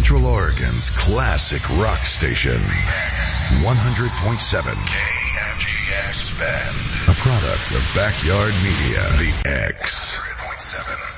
Central Oregon's classic rock station. 100.7 KMGX Bend. A product of Backyard Media. The X. 100.7.